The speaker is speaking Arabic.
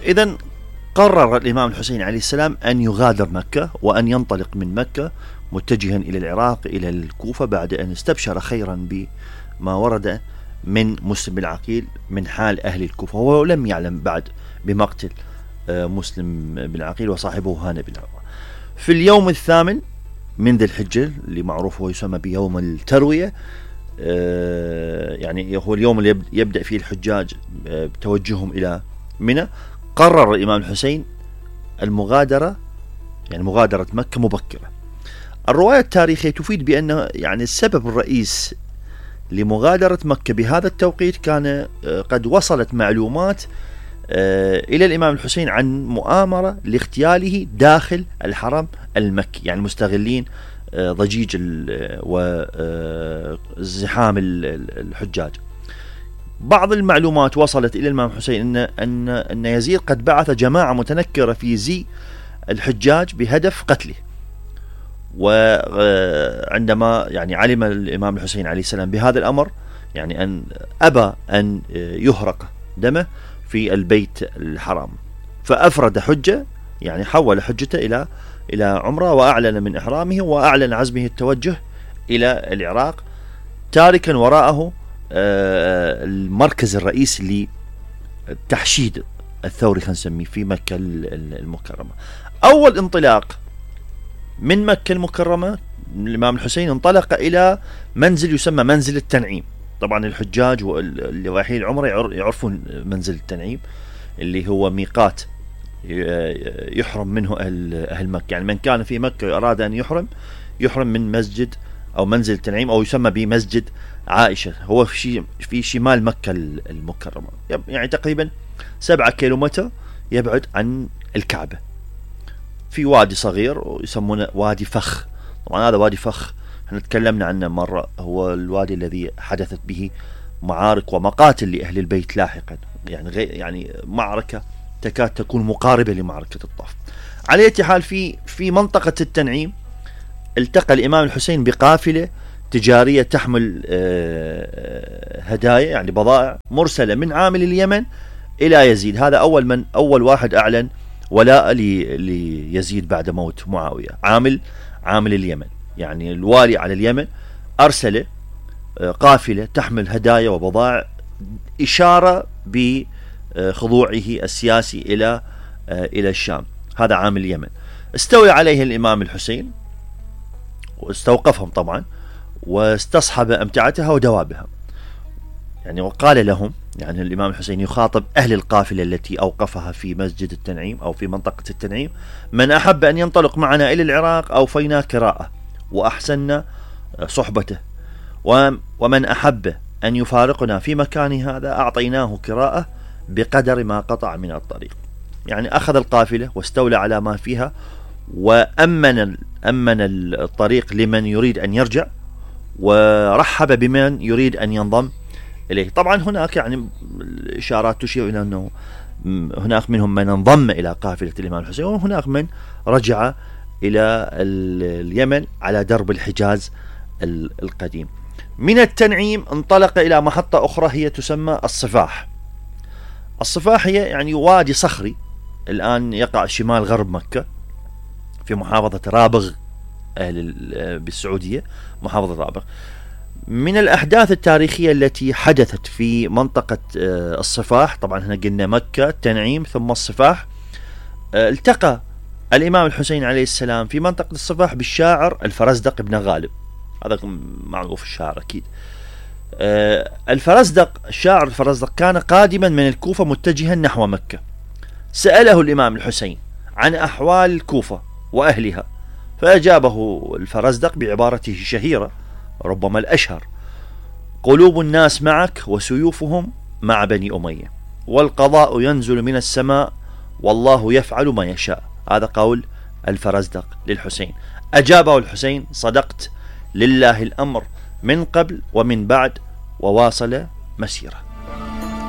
إذن قرر الإمام الحسين عليه السلام أن يغادر مكة وأن ينطلق من مكة متجها إلى العراق إلى الكوفة، بعد أن استبشر خيرا بما ورد من مسلم بن العقيل من حال أهل الكوفة. هو لم يعلم بعد بمقتل مسلم بن العقيل وصاحبه هانئ بن عمرو. في اليوم الثامن من ذي الحجة اللي معروف هو يسمى بيوم التروية، يعني هو اليوم اللي يبدأ فيه الحجاج بتوجههم إلى منى، قرر الإمام الحسين المغادرة، يعني مغادرة مكة مبكرة. الرواية التاريخية تفيد بأن يعني السبب الرئيس لمغادرة مكة بهذا التوقيت كان قد وصلت معلومات إلى الإمام الحسين عن مؤامرة لاغتياله داخل الحرم المكي، يعني مستغلين ضجيج وزحام الحجاج. بعض المعلومات وصلت إلى الإمام الحسين أن يزيد قد بعث جماعة متنكرة في زي الحجاج بهدف قتله. وعندما يعني علم الإمام الحسين عليه السلام بهذا الأمر، يعني أن أبى أن يهرق دمه في البيت الحرام، فأفرد حجة، يعني حول حجته إلى عمرة، وأعلن من إحرامه وأعلن عزمه التوجه إلى العراق، تاركا وراءه المركز الرئيسي للتحشيد الثوري خلينا نسميه في مكة المكرمة. أول انطلاق من مكة المكرمة الإمام الحسين انطلق إلى منزل يسمى منزل التنعيم. طبعا الحجاج واللي رايحين العمرة يعرفون منزل التنعيم اللي هو ميقات يحرم منه أهل مكة، يعني من كان في مكة أراد أن يحرم من مسجد أو منزل التنعيم أو يسمى بمسجد عائشة، هو في شمال مكة المكرمة، يعني تقريبا 7 كيلومتر يبعد عن الكعبة، في وادي صغير يسمونه وادي فخ. طبعا هذا وادي فخ احنا تكلمنا عنه مرة، هو الوادي الذي حدثت به معارك ومقاتل لأهل البيت لاحقا، يعني معركة تكاد تكون مقاربة لمعركة الطف. على أي حال في منطقة التنعيم التقى الإمام الحسين بقافلة تجارية تحمل هدايا، يعني بضائع مرسلة من عامل اليمن إلى يزيد. هذا أول واحد أعلن ولاء ليزيد بعد موت معاوية، عامل اليمن، يعني الوالي على اليمن أرسل قافلة تحمل هدايا وبضائع، إشارة بخضوعه السياسي إلى الشام. هذا عامل اليمن. استولى عليه الإمام الحسين واستوقفهم طبعا، واستصحب أمتعتها ودوابها، يعني وقال لهم، يعني الإمام الحسين يخاطب أهل القافلة التي أوقفها في مسجد التنعيم أو في منطقة التنعيم: من أحب أن ينطلق معنا إلى العراق أوفينا كراءه وأحسننا صحبته، ومن أحب أن يفارقنا في مكان هذا أعطيناه كراءه بقدر ما قطع من الطريق. يعني أخذ القافلة واستولى على ما فيها، وأمن الطريق لمن يريد أن يرجع، ورحب بمن يريد أن ينضم إليه. طبعا هناك يعني الإشارات تشير إلى أنه هناك منهم من انضم إلى قافلة الإمام الحسين، وهناك من رجع إلى اليمن على درب الحجاز القديم. من التنعيم انطلق إلى محطة أخرى هي تسمى الصفاح. الصفاح هي يعني وادي صخري الآن يقع شمال غرب مكة في محافظة رابغ بالسعودية، محافظة رابغ. من الأحداث التاريخية التي حدثت في منطقة الصفاح، طبعا هنا قلنا مكة، التنعيم، ثم الصفاح. التقى الإمام الحسين عليه السلام في منطقة الصفاح بالشاعر الفرزدق بن غالب، هذا معروف الشاعر أكيد. الشاعر الفرزدق كان قادما من الكوفة متجها نحو مكة. سأله الإمام الحسين عن أحوال الكوفة وأهلها، فأجابه الفرزدق بعبارته الشهيرة ربما الأشهر: قلوب الناس معك وسيوفهم مع بني أمية، والقضاء ينزل من السماء والله يفعل ما يشاء. هذا قول الفرزدق للحسين. أجابه الحسين: صدقت، لله الأمر من قبل ومن بعد، وواصل مسيره.